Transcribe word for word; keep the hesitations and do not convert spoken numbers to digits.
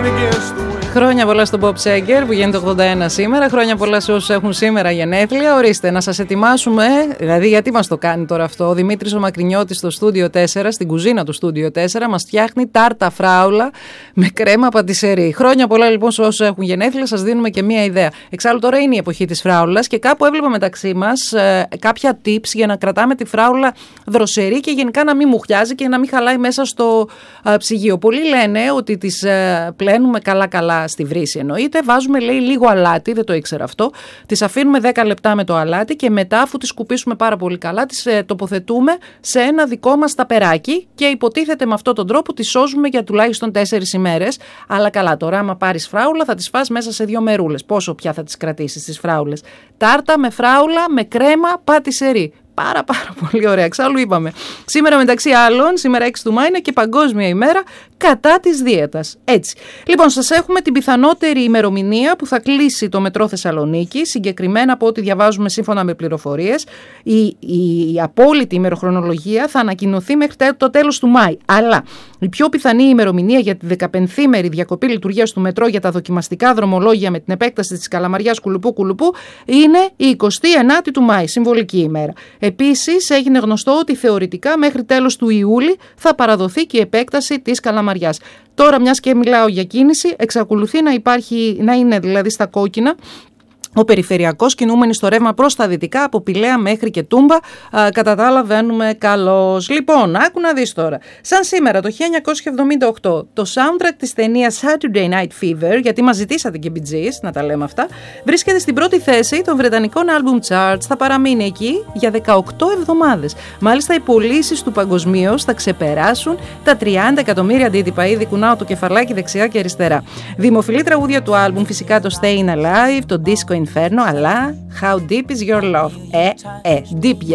Χρόνια πολλά στον Bob Seger που γίνεται ογδόντα ένα σήμερα. Χρόνια πολλά σε όσους έχουν σήμερα γενέθλια. Ορίστε, να σας ετοιμάσουμε. Δηλαδή, γιατί μας το κάνει τώρα αυτό? Ο Δημήτρης ο Μακρινιώτης στο στούντιο τέσσερα, στην κουζίνα του στούντιο τέσσερα, μας φτιάχνει τάρτα φράουλα με κρέμα πατισερί. Χρόνια πολλά λοιπόν σε όσους έχουν γενέθλια. Σας δίνουμε και μία ιδέα. Εξάλλου, τώρα είναι η εποχή της φράουλας και κάπου έβλεπα μεταξύ μας ε, κάποια tips για να κρατάμε τη φράουλα δροσερή και γενικά να μην μουχιάζει και να μην χαλάει μέσα στο ε, ψυγείο. Πολλοί λένε ότι τις ε, πλένουμε καλά-καλά στη βρύση εννοείται, βάζουμε λέει λίγο αλάτι, δεν το ήξερα αυτό, τις αφήνουμε δέκα λεπτά με το αλάτι και μετά αφού τις σκουπίσουμε πάρα πολύ καλά τις ε, τοποθετούμε σε ένα δικό μας ταπεράκι και υποτίθεται με αυτόν τον τρόπο τις σώζουμε για τουλάχιστον τέσσερις ημέρες. Αλλά καλά, τώρα άμα πάρεις φράουλα θα τις φας μέσα σε δύο μερούλες. Πόσο πια θα τις κρατήσεις τις φράουλες? Τάρτα με φράουλα με κρέμα πατισερί. Πάρα πάρα πολύ ωραία. Εξάλλου είπαμε, σήμερα μεταξύ άλλων, σήμερα έξι του Μάη είναι και παγκόσμια ημέρα κατά της δίαιτας. Έτσι. Λοιπόν, σας έχουμε την πιθανότερη ημερομηνία που θα κλείσει το μετρό Θεσσαλονίκη, συγκεκριμένα από ό,τι διαβάζουμε σύμφωνα με πληροφορίες. Η, η, η απόλυτη ημεροχρονολογία θα ανακοινωθεί μέχρι το τέλος του Μάη. Αλλά η πιο πιθανή ημερομηνία για τη δεκαπενθήμερη διακοπή λειτουργίας του μετρό για τα δοκιμαστικά δρομολόγια με την επέκταση της Καλαμαριάς κουλουπού-κουλουπού είναι η εικοστή ενάτη του Μάη, συμβολική ημέρα. Επίσης, έγινε γνωστό ότι θεωρητικά μέχρι τέλος του Ιούλη θα παραδοθεί και η επέκταση της Καλαμαριάς. Τώρα, μιας και μιλάω για κίνηση, εξακολουθεί να υπάρχει, να είναι δηλαδή στα κόκκινα ο περιφερειακός, κινούμενοι στο ρεύμα προς τα δυτικά από Πηλαία μέχρι και Τούμπα. Α, κατά τα άλλα βαίνουμε καλώς. Λοιπόν, άκου να δεις τώρα. Σαν σήμερα το χίλια εννιακόσια εβδομήντα οκτώ το soundtrack της ταινίας Saturday Night Fever, γιατί μας ζητήσατε και Bee Gees, να τα λέμε αυτά, βρίσκεται στην πρώτη θέση των βρετανικών album charts. Θα παραμείνει εκεί για δεκαοκτώ εβδομάδες. Μάλιστα οι πωλήσεις του παγκοσμίως θα ξεπεράσουν τα τριάντα εκατομμύρια αντίτυπα. Ήδη κουνάω το κεφαλάκι δεξιά και αριστερά. Δημοφιλή τραγούδια του album φυσικά το Staying Alive, το Disco Inferno, αλλά How Deep Is Your Love. Ε, ε, deep